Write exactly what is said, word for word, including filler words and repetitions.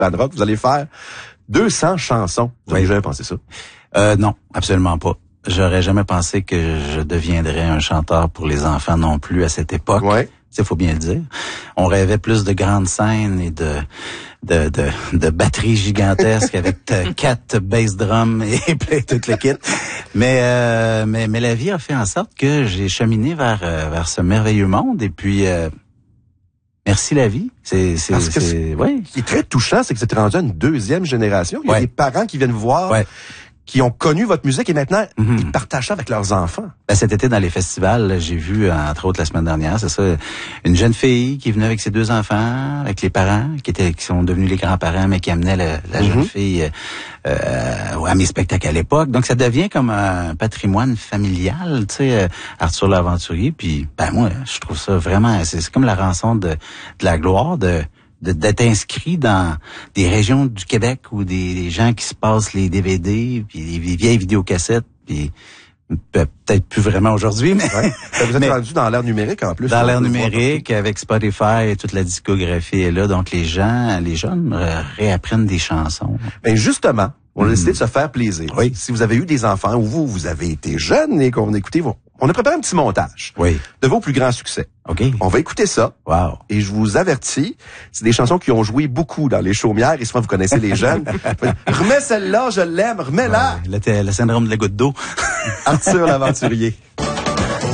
Band Rock, vous allez faire deux cents chansons. Vous avez oui. jamais pensé ça? Euh, non, absolument pas. J'aurais jamais pensé que je deviendrais un chanteur pour les enfants non plus à cette époque. Ouais. Il faut bien le dire. On rêvait plus de grandes scènes et de de de, de batteries gigantesques avec quatre bass drums et tout le kit. Mais euh, mais mais la vie a fait en sorte que j'ai cheminé vers euh, vers ce merveilleux monde et puis euh, merci la vie. C'est c'est Parce que c'est ouais. Ce qui est très touchant, c'est que vous êtes rendu à une deuxième génération. Il y a Ouais. des parents qui viennent vous voir. Ouais. Qui ont connu votre musique et maintenant, Mm-hmm. ils partagent ça avec leurs enfants. Ben, cet été, dans les festivals, là, j'ai vu, entre autres la semaine dernière, c'est ça, une jeune fille qui venait avec ses deux enfants, avec les parents, qui étaient, qui sont devenus les grands-parents, mais qui amenaient la, la jeune Mm-hmm. fille euh, à mes spectacles à l'époque. Donc, ça devient comme un patrimoine familial, tu sais, euh, Arthur l'Aventurier. Puis, ben moi, je trouve ça vraiment, c'est, c'est comme la rançon de, de la gloire de... De, d'être inscrit dans des régions du Québec où des, des gens qui se passent les D V D puis des vieilles vidéocassettes puis peut-être plus vraiment aujourd'hui, mais Ouais. Vous êtes mais rendu dans l'ère numérique en plus. dans on l'ère peut le voir numérique avec Spotify et toute la discographie est là, donc les gens, les jeunes euh, réapprennent des chansons. Ben justement, on a Mm. décidé de se faire plaisir. Oui. Si vous avez eu des enfants ou vous, vous avez été jeune et qu'on a écouté, vos- on a préparé un petit montage Oui. de vos plus grands succès. OK. On va écouter ça. Wow. Et je vous avertis, c'est des chansons qui ont joué beaucoup dans les chaumières et souvent vous connaissez les jeunes. Remets celle-là, je l'aime, remets-la. Ouais, là, t'es le syndrome de la goutte d'eau. Arthur l'Aventurier.